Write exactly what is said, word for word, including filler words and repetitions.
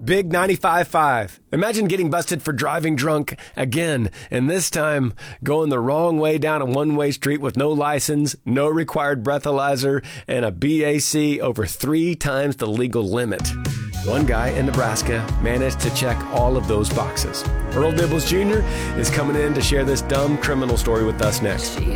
Big ninety-five point five. Imagine getting busted for driving drunk again, and this time going the wrong way down a one-way street with no license, no required breathalyzer, and a B A C over three times the legal limit. One guy in Nebraska managed to check all of those boxes. Earl Dibbles Junior is coming in to share this dumb criminal story with us next.